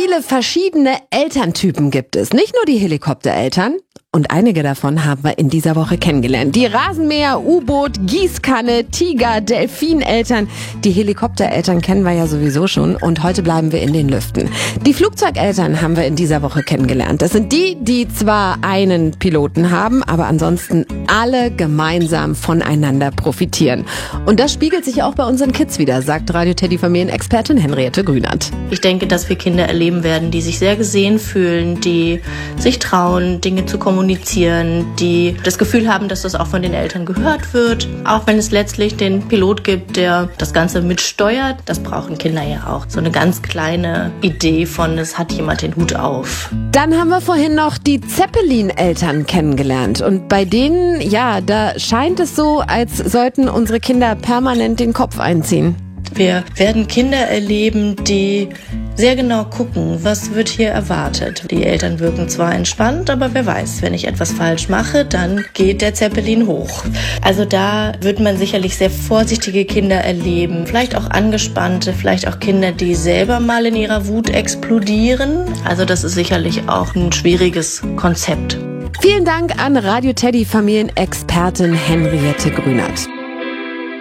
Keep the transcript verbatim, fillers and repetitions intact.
viele verschiedene Elterntypen gibt es. Nicht nur die Helikoptereltern. Und einige davon haben wir in dieser Woche kennengelernt. Die Rasenmäher, U-Boot, Gießkanne, Tiger, Delfineltern. Die Helikoptereltern kennen wir ja sowieso schon. Und heute bleiben wir in den Lüften. Die Flugzeugeltern haben wir in dieser Woche kennengelernt. Das sind die, die zwar einen Piloten haben, aber ansonsten alle gemeinsam voneinander profitieren. Und das spiegelt sich auch bei unseren Kids wieder, sagt Radio Teddy Familienexpertin Henriette Grünert. Ich denke, dass wir Kinder erleben werden, die sich sehr gesehen fühlen, die sich trauen, Dinge zu kommunizieren. kommunizieren, die das Gefühl haben, dass das auch von den Eltern gehört wird. Auch wenn es letztlich den Pilot gibt, der das Ganze mitsteuert. Das brauchen Kinder ja auch. So eine ganz kleine Idee von, es hat jemand den Hut auf. Dann haben wir vorhin noch die Zeppelin-Eltern kennengelernt. Und bei denen, ja, da scheint es so, als sollten unsere Kinder permanent den Kopf einziehen. Wir werden Kinder erleben, die sehr genau gucken, was wird hier erwartet. Die Eltern wirken zwar entspannt, aber wer weiß, wenn ich etwas falsch mache, dann geht der Zeppelin hoch. Also da wird man sicherlich sehr vorsichtige Kinder erleben, vielleicht auch angespannte, vielleicht auch Kinder, die selber mal in ihrer Wut explodieren. Also das ist sicherlich auch ein schwieriges Konzept. Vielen Dank an Radio Teddy Familienexpertin Henriette Grünert.